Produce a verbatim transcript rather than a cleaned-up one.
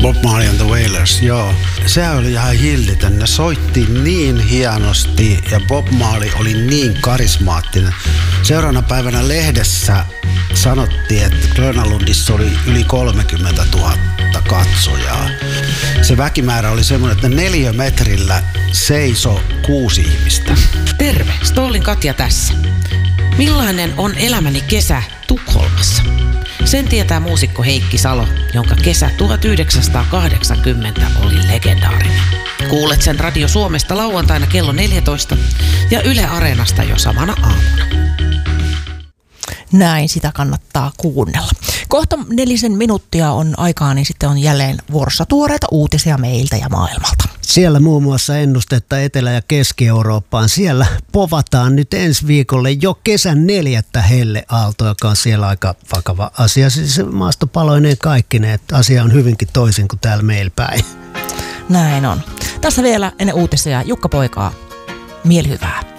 Bob Marley and the Wailers, joo. Se oli ihan hillitön. Ne soitti niin hienosti ja Bob Marley oli niin karismaattinen. Seuraavana päivänä lehdessä sanottiin, että Grönalundissa oli yli kolmekymmentätuhatta katsojaa. Se väkimäärä oli semmoinen, että neliömetrillä seiso kuusi ihmistä. Terve, Stollin Katja tässä. Millainen on elämäni kesä Tukholmassa? Sen tietää muusikko Heikki Salo, jonka kesä tuhatyhdeksänsataakahdeksankymmentä oli legendaarinen. Kuulet sen Radio Suomesta lauantaina kello neljätoista ja Yle Areenasta jo samana aamuna. Näin, sitä kannattaa kuunnella. Kohta nelisen minuuttia on aikaa, niin sitten on jälleen vuorossa tuoreita uutisia meiltä ja maailmalta. Siellä muun muassa ennustetta Etelä- ja Keski-Eurooppaan. Siellä povataan nyt ensi viikolle jo kesän neljättä helleaaltoa, joka on siellä aika vakava asia. Siis maastopaloineen kaikkineen, että asia on hyvinkin toisin kuin täällä meillä päin. Näin on. Tässä vielä ennen uutisia Jukka Poikaa. Mielihyvää.